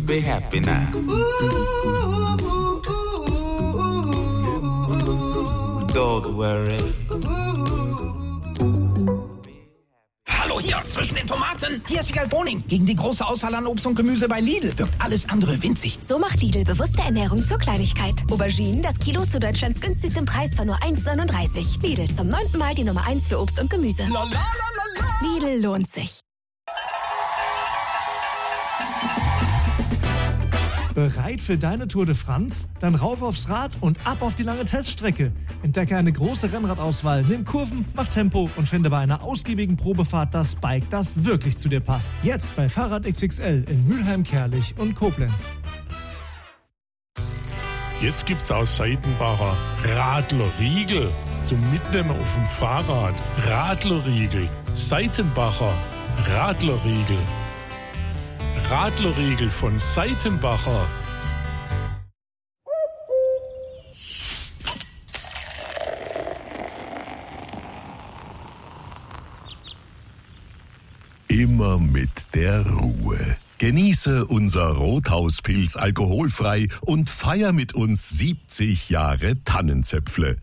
Be happy now. Don't worry. Hallo hier, zwischen den Tomaten. Hier ist Wiegald Boning. Gegen die große Auswahl an Obst und Gemüse bei Lidl wirkt alles andere winzig. So macht Lidl bewusste Ernährung zur Kleinigkeit. Auberginen, das Kilo zu Deutschlands günstigstem Preis von nur 1,39. Lidl, zum 9. Mal die Nummer 1 für Obst und Gemüse. Lidl lohnt sich. Bereit für deine Tour de France? Dann rauf aufs Rad und ab auf die lange Teststrecke. Entdecke eine große Rennradauswahl, nimm Kurven, mach Tempo und finde bei einer ausgiebigen Probefahrt das Bike, das wirklich zu dir passt. Jetzt bei Fahrrad XXL in Mülheim, Kerlich und Koblenz. Jetzt gibt's aus Seitenbacher Radlerriegel zum Mitnehmen auf dem Fahrrad. Radlerriegel, Seitenbacher Radlerriegel. Radlerriegel von Seitenbacher. Immer mit der Ruhe. Genieße unser Rothauspilz alkoholfrei und feier mit uns 70 Jahre Tannenzäpfle.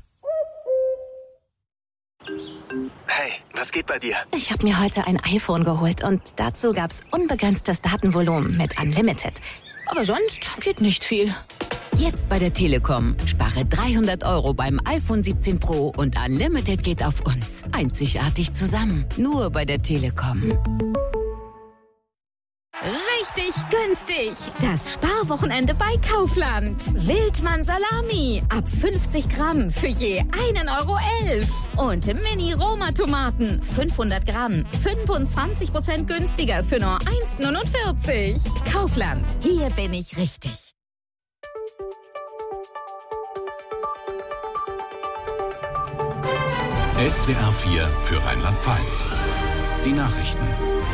Hey, was geht bei dir? Ich habe mir heute ein iPhone geholt und dazu gab's unbegrenztes Datenvolumen mit Unlimited. Aber sonst geht nicht viel. Jetzt bei der Telekom. Spare 300 € beim iPhone 17 Pro und Unlimited geht auf uns. Einzigartig zusammen. Nur bei der Telekom. Richtig günstig. Das Sparwochenende bei Kaufland. Wildmann Salami. Ab 50 Gramm für je 1,11 €. Und Mini-Roma-Tomaten. 500 Gramm. 25% günstiger für nur 1,49 €. Kaufland. Hier bin ich richtig. SWR 4 für Rheinland-Pfalz. Die Nachrichten.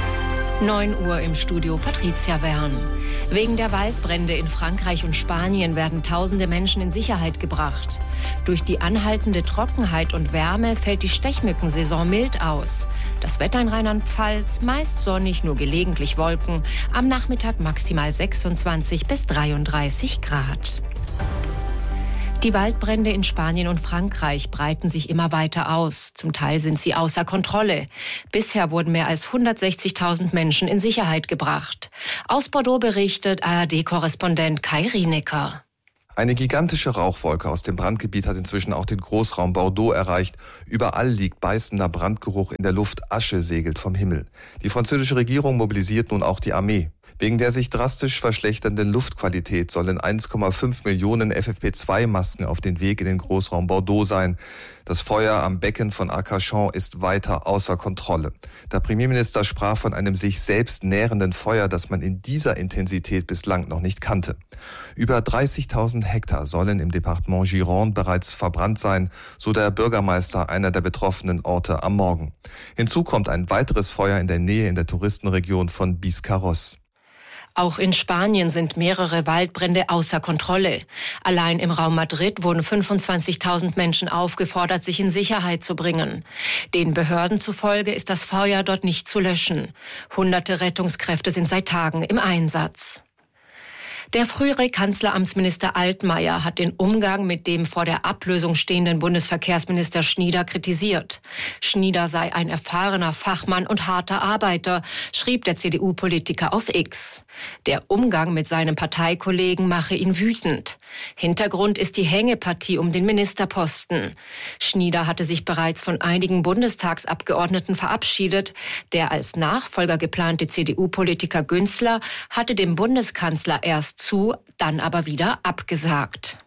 9 Uhr im Studio Patricia Wern. Wegen der Waldbrände in Frankreich und Spanien werden tausende Menschen in Sicherheit gebracht. Durch die anhaltende Trockenheit und Wärme fällt die Stechmückensaison mild aus. Das Wetter in Rheinland-Pfalz meist sonnig, nur gelegentlich Wolken. Am Nachmittag maximal 26 bis 33 Grad. Die Waldbrände in Spanien und Frankreich breiten sich immer weiter aus. Zum Teil sind sie außer Kontrolle. Bisher wurden mehr als 160.000 Menschen in Sicherheit gebracht. Aus Bordeaux berichtet ARD-Korrespondent Kai Rienecker. Eine gigantische Rauchwolke aus dem Brandgebiet hat inzwischen auch den Großraum Bordeaux erreicht. Überall liegt beißender Brandgeruch in der Luft, Asche segelt vom Himmel. Die französische Regierung mobilisiert nun auch die Armee. Wegen der sich drastisch verschlechternden Luftqualität sollen 1,5 Millionen FFP2-Masken auf den Weg in den Großraum Bordeaux sein. Das Feuer am Becken von Arcachon ist weiter außer Kontrolle. Der Premierminister sprach von einem sich selbst nährenden Feuer, das man in dieser Intensität bislang noch nicht kannte. Über 30.000 Hektar sollen im Departement Gironde bereits verbrannt sein, so der Bürgermeister einer der betroffenen Orte am Morgen. Hinzu kommt ein weiteres Feuer in der Nähe in der Touristenregion von Biscarrosse. Auch in Spanien sind mehrere Waldbrände außer Kontrolle. Allein im Raum Madrid wurden 25.000 Menschen aufgefordert, sich in Sicherheit zu bringen. Den Behörden zufolge ist das Feuer dort nicht zu löschen. Hunderte Rettungskräfte sind seit Tagen im Einsatz. Der frühere Kanzleramtsminister Altmaier hat den Umgang mit dem vor der Ablösung stehenden Bundesverkehrsminister Schnieder kritisiert. Schnieder sei ein erfahrener Fachmann und harter Arbeiter, schrieb der CDU-Politiker auf X. Der Umgang mit seinem Parteikollegen mache ihn wütend. Hintergrund ist die Hängepartie um den Ministerposten. Schnieder hatte sich bereits von einigen Bundestagsabgeordneten verabschiedet. Der als Nachfolger geplante CDU-Politiker Günzler hatte dem Bundeskanzler erst zu, dann aber wieder abgesagt.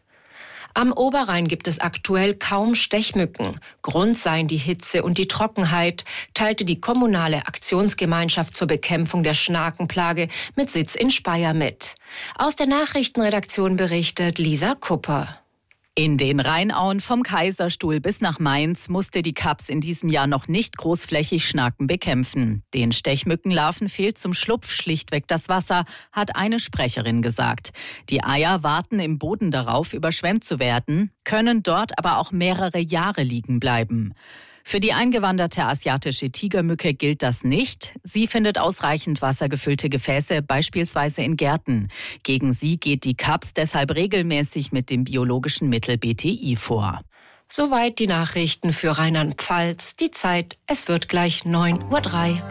Am Oberrhein gibt es aktuell kaum Stechmücken. Grund seien die Hitze und die Trockenheit, teilte die kommunale Aktionsgemeinschaft zur Bekämpfung der Schnakenplage mit Sitz in Speyer mit. Aus der Nachrichtenredaktion berichtet Lisa Kupper. In den Rheinauen vom Kaiserstuhl bis nach Mainz musste die Kaps in diesem Jahr noch nicht großflächig Schnaken bekämpfen. Den Stechmückenlarven fehlt zum Schlupf schlichtweg das Wasser, hat eine Sprecherin gesagt. Die Eier warten im Boden darauf, überschwemmt zu werden, können dort aber auch mehrere Jahre liegen bleiben. Für die eingewanderte asiatische Tigermücke gilt das nicht. Sie findet ausreichend wassergefüllte Gefäße, beispielsweise in Gärten. Gegen sie geht die CAPS deshalb regelmäßig mit dem biologischen Mittel BTI vor. Soweit die Nachrichten für Rheinland-Pfalz. Die Zeit, es wird gleich 9:03 Uhr.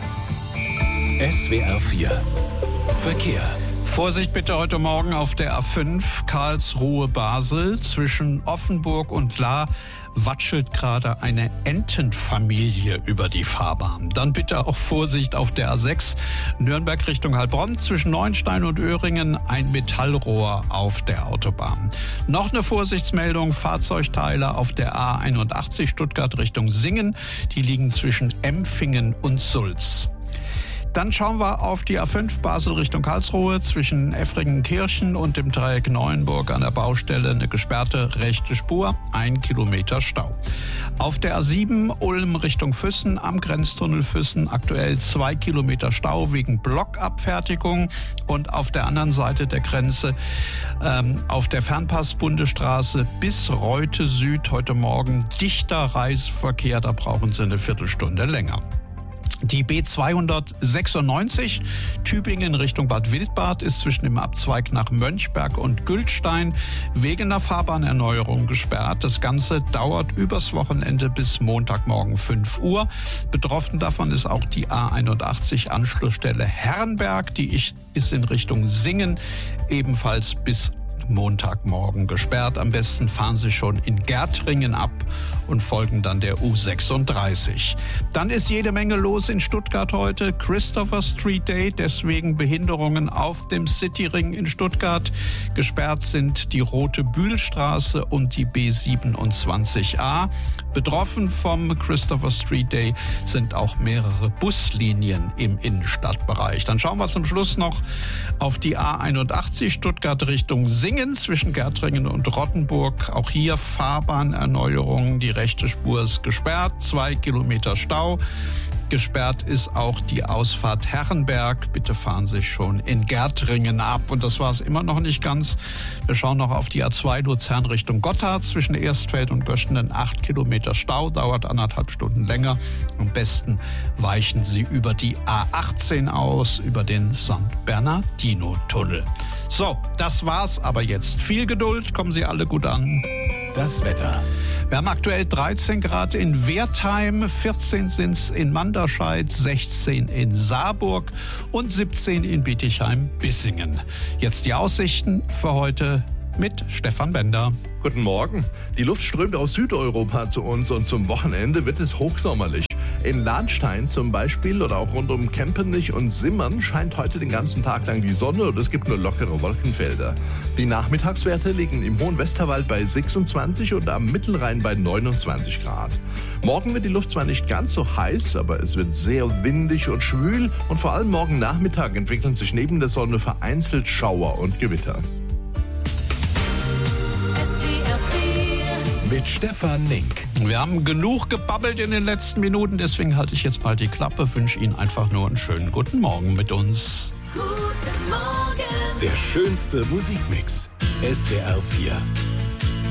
SWR 4 Verkehr. Vorsicht bitte heute Morgen auf der A5 Karlsruhe-Basel. Zwischen Offenburg und Lahr watschelt gerade eine Entenfamilie über die Fahrbahn. Dann bitte auch Vorsicht auf der A6 Nürnberg Richtung Heilbronn. Zwischen Neuenstein und Öhringen ein Metallrohr auf der Autobahn. Noch eine Vorsichtsmeldung, Fahrzeugteile auf der A81 Stuttgart Richtung Singen. Die liegen zwischen Empfingen und Sulz. Dann schauen wir auf die A5 Basel Richtung Karlsruhe. Zwischen Effringenkirchen und dem Dreieck Neuenburg an der Baustelle eine gesperrte rechte Spur, 1 Kilometer Stau. Auf der A7 Ulm Richtung Füssen am Grenztunnel Füssen aktuell 2 Kilometer Stau wegen Blockabfertigung. Und auf der anderen Seite der Grenze auf der Fernpass-Bundesstraße bis Reute Süd heute Morgen dichter Reiseverkehr. Da brauchen Sie eine Viertelstunde länger. Die B296 Tübingen Richtung Bad Wildbad ist zwischen dem Abzweig nach Mönchberg und Gültstein wegen einer Fahrbahnerneuerung gesperrt. Das Ganze dauert übers Wochenende bis Montagmorgen 5 Uhr. Betroffen davon ist auch die A81 Anschlussstelle Herrenberg. Die ist in Richtung Singen ebenfalls bis Montagmorgen gesperrt. Am besten fahren Sie schon in Gärtringen ab und folgen dann der U36. Dann ist jede Menge los in Stuttgart heute. Christopher Street Day, deswegen Behinderungen auf dem Cityring in Stuttgart. Gesperrt sind die Rote Bühlstraße und die B27a. Betroffen vom Christopher Street Day sind auch mehrere Buslinien im Innenstadtbereich. Dann schauen wir zum Schluss noch auf die A81 Stuttgart Richtung Singen zwischen Gärtringen und Rottenburg. Auch hier Fahrbahnerneuerung. Die rechte Spur ist gesperrt, 2 Kilometer Stau. Gesperrt ist auch die Ausfahrt Herrenberg. Bitte fahren Sie schon in Gärtringen ab. Und das war es immer noch nicht ganz. Wir schauen noch auf die A2 Luzern Richtung Gotthard. Zwischen Erstfeld und Göschenen 8 Kilometer Stau. Dauert 1,5 Stunden länger. Am besten weichen Sie über die A18 aus, über den St. Bernardino-Tunnel. So, das war's aber jetzt. Viel Geduld, kommen Sie alle gut an. Das Wetter. Wir haben aktuell 13 Grad in Wertheim, 14 sind es in Manderscheid, 16 in Saarburg und 17 in Bietigheim-Bissingen. Jetzt die Aussichten für heute mit Stefan Bender. Guten Morgen. Die Luft strömt aus Südeuropa zu uns und zum Wochenende wird es hochsommerlich. In Lahnstein zum Beispiel oder auch rund um Kempenich und Simmern scheint heute den ganzen Tag lang die Sonne und es gibt nur lockere Wolkenfelder. Die Nachmittagswerte liegen im Hohen Westerwald bei 26 und am Mittelrhein bei 29 Grad. Morgen wird die Luft zwar nicht ganz so heiß, aber es wird sehr windig und schwül und vor allem morgen Nachmittag entwickeln sich neben der Sonne vereinzelt Schauer und Gewitter. Mit Stefan Nink. Wir haben genug gebabbelt in den letzten Minuten, deswegen halte ich jetzt mal die Klappe, wünsche Ihnen einfach nur einen schönen guten Morgen mit uns. Guten Morgen. Der schönste Musikmix. SWR 4.